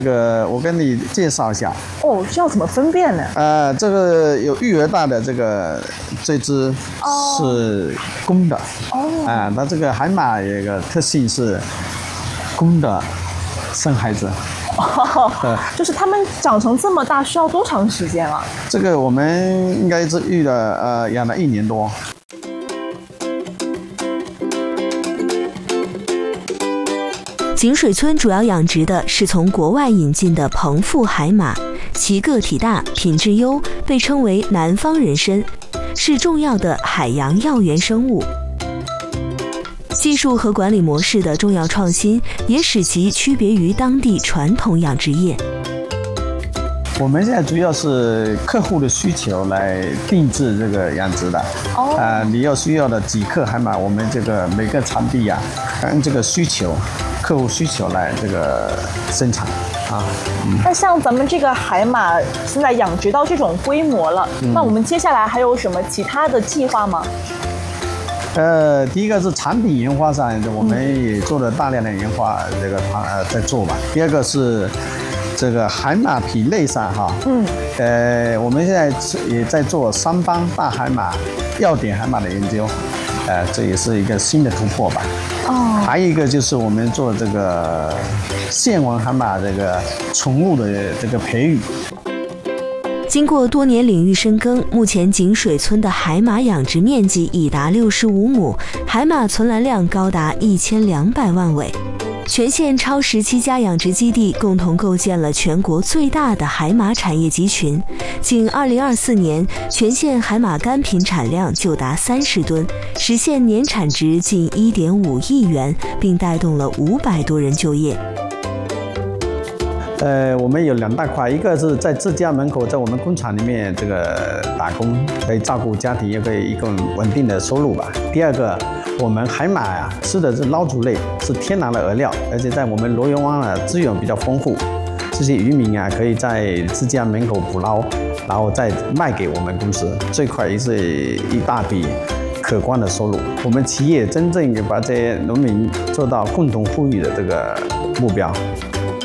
我跟你介绍一下。 哦，这要怎么分辨呢？ 这个有育儿大的这只是公的。哦。它这个海马有一个特性是公的生孩子。 就是它们长成这么大需要多长时间啊？ 这个我们应该是养了1年多。 井水村主要养殖的是从国外引进的彭富海马，其个体大、品质优，被称为南方人参，是重要的海洋药源生物。技术和管理模式的重要创新，也使其区别于当地传统养殖业。 我们现在主要是客户的需求来定制这个养殖的。你需要的几克海马，我们这个每个产地按这个客户需求来这个生产。 那像咱们这个海马现在养殖到这种规模了，那我们接下来还有什么其他的计划吗？ 第一个是产品研发上，我们也做了大量的研发，在做吧。第二个是这个海马皮类上我们现在也在做3帮大海马、要点海马的研究，这也是一个新的突破吧。还有一个就是我们做这个线纹海马这个宠物的这个培育。 经过多年领域深耕，目前井水村的海马养殖面积已达65亩，海马存栏量高达1200万尾。全县超17家养殖基地共同构建了全国最大的海马产业集群。仅2024年，全县海马干品产量就达30吨，实现年产值近1.5亿元，并带动了500多人就业。 我们有2大块，一个是在自家门口，在我们工厂里面这个打工，可以照顾家庭，也可以一个稳定的收入吧。第二个，我们海马吃的是捞足类，是天然的饵料，而且在我们罗源湾资源比较丰富，这些渔民可以在自家门口捕捞，然后再卖给我们公司，最快也是一大笔可观的收入。我们企业真正把这些农民做到共同富裕的这个目标。